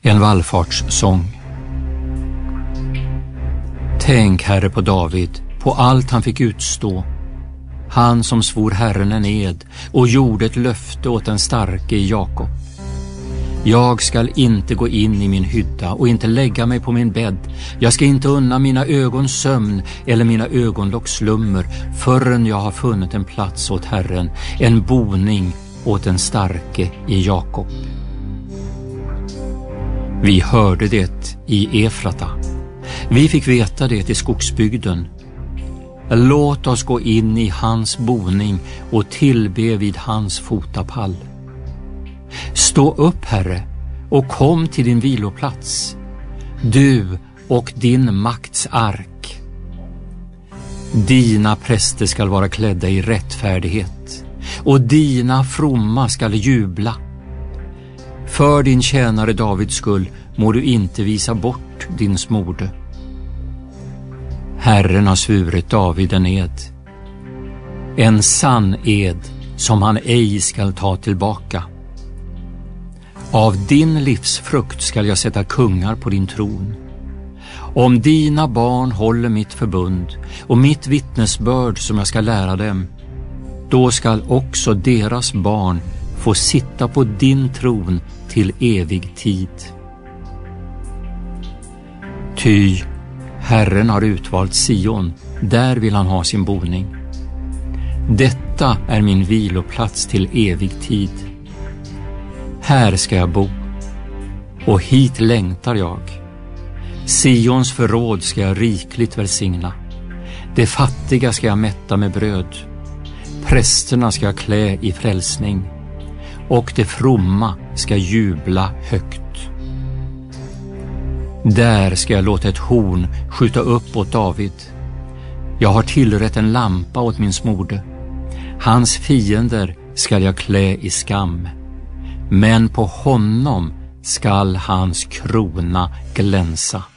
En vallfartssång. Tänk, Herre, på David, på allt han fick utstå. Han som svor Herren en ed och gjorde ett löfte åt den starke i Jakob. Jag skall inte gå in i min hydda och inte lägga mig på min bädd. Jag ska inte unna mina ögons sömn eller mina ögonlocks slummer förrän jag har funnit en plats åt Herren, en boning åt den starke i Jakob. Vi hörde det i Efrata. Vi fick veta det i skogsbygden. Låt oss gå in i hans boning och tillbe vid hans fotapall. Stå upp, Herre, och kom till din viloplats, du och din makts ark. Dina präster skall vara klädda i rättfärdighet, och dina fromma skall jubla. För din tjänare Davids skull må du inte visa bort din smorde. Herren har svurit David en sann ed som han ej skall ta tillbaka. Av din livsfrukt skall jag sätta kungar på din tron. Om dina barn håller mitt förbund och mitt vittnesbörd som jag ska lära dem, då skall också deras barn få sitta på din tron till evig tid. Ty Herren har utvalt Sion, där vill han ha sin boning. Detta är min viloplats till evig tid. Här ska jag bo, och hit längtar jag. Sions förråd ska jag rikligt välsigna. De fattiga ska jag mätta med bröd. Prästerna ska jag klä i frälsning, och de fromma ska jubla högt. Där ska jag låta ett horn skjuta upp åt David. Jag har tillrätt en lampa åt min smorde. Hans fiender ska jag klä i skam, men på honom skall hans krona glänsa.